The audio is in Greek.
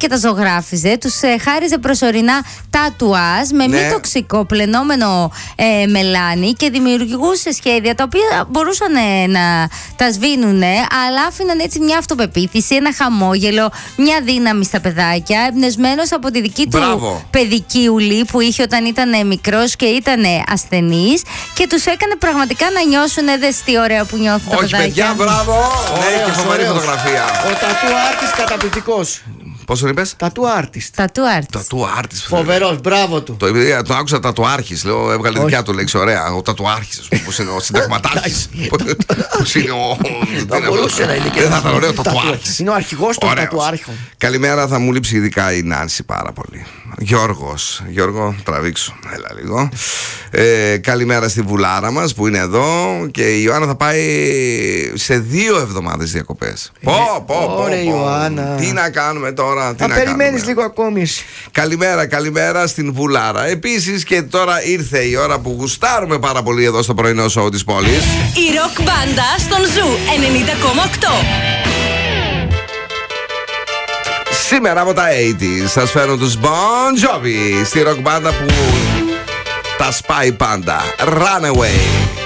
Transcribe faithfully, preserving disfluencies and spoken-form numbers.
και τα ζωγράφιζε. Τους ε, χάριζε προσωρινά τατουάζ με Ναι. μη τοξικό πλενόμενο ε, μελάνι και δημιουργούσε σχέδια τα οποία μπορούσαν ε, να τα σβήνουν, αλλά άφηναν έτσι μια αυτοπεποίθηση, ένα χαμόγελο, μια δύναμη στα παιδάκια, εμπνευσμένος από τη δική του Μπράβο. παιδική ουλή που είχε όταν ήταν μικρός και ήταν ασθενής, και τους έκανε πραγματικά να νιώσουν, δες τι ωραία που νιώθουν τα Όχι, παιδάκια. παιδιά, μπράβο. Ναι, Ωραίος, και φοβερή ωραίος. φωτογραφία. Ο tattoo artist καταπληκτικός. Πώς τον είπες? Tattoo artist. Tattoo artist. Τατου άρτης. Φοβερός, μπράβο του. Το, το άκουσα τατουάρχης, λέω, έβγαλε Όχι. δικιά του λέξη, ωραία. Ο τατουάρχης, ας πούμε, πώς είναι ο συνταγματάρχης. Πώς είναι ο. Θα μπορούσε να είναι και Δεν θα ένας ήταν ωραίο tattoo- τατουάρχης. Είναι ο αρχηγός των Ωραίος. τατουάρχων. Καλημέρα, θα μου λείψει ειδικά η Νάνση πάρα πολύ. Γιώργος, Γιώργο, τραβήξω, έλα λίγο. Ε, καλημέρα στη Βουλάρα μας που είναι εδώ, και η Ιωάννα θα πάει σε δύο εβδομάδες διακοπές. Πω, πω, πω, Ωραία, πω. Ιωάννα. Τι να κάνουμε τώρα, τι Θα να περιμένεις κάνουμε. λίγο ακόμη εσύ. Καλημέρα, καλημέρα στην Βουλάρα. Επίσης, και τώρα ήρθε η ώρα που γουστάρουμε πάρα πολύ εδώ στο πρωινό σοου της πόλης. Η ροκ μπάντα στον Ζου ενενήντα κόμμα οκτώ. Σήμερα από τα ογδόντα σας φέρνω τους Bon Jovi στη ροκ μπάντα που τα σπάει πάντα. Runaway.